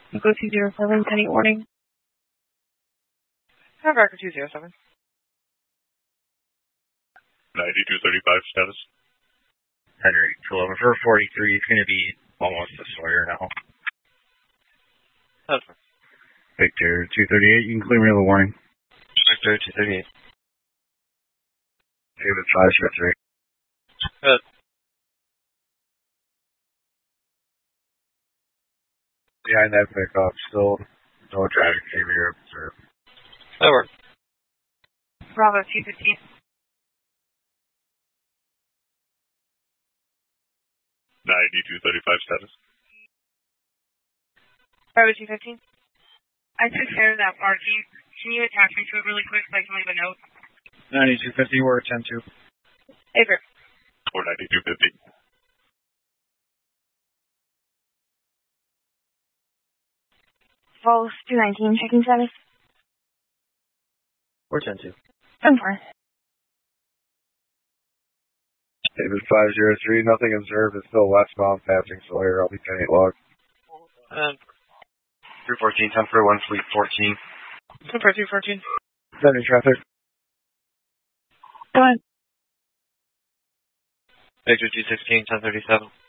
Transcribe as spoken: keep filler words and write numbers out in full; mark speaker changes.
Speaker 1: Go two zero seven, any warning?
Speaker 2: Have record two zero seven.
Speaker 3: ninety-two thirty-five status.
Speaker 4: Henry, eleven for forty-three, it's going to be almost a Sawyer now.
Speaker 2: That's fine.
Speaker 4: Victor, two thirty-eight, you can clear me of the warning.
Speaker 2: Victor, two thirty-eight.
Speaker 4: David, five zero three.
Speaker 2: Good.
Speaker 4: Behind that pickup, still no traffic behavior observed.
Speaker 2: That works.
Speaker 1: Bravo two fifteen.
Speaker 3: ninety-two thirty-five status.
Speaker 1: Bravo two fifteen. I took care of that R G. Can you attach me to it really quick so I can leave a note?
Speaker 4: ninety-two fifty, we're at ten two.
Speaker 1: Over.
Speaker 3: Or ninety-two fifty.
Speaker 1: Falls two nineteen, checking status.
Speaker 2: We're ten two.
Speaker 1: ten four.
Speaker 4: David, five zero three, nothing observed, it's still westbound passing Sawyer, I'll be ten eight log.
Speaker 2: And
Speaker 4: three fourteen, ten for one fleet fourteen.
Speaker 2: ten for two fourteen.
Speaker 4: Sending traffic.
Speaker 1: Go ahead.
Speaker 2: Victor two sixteen, ten thirty-seven.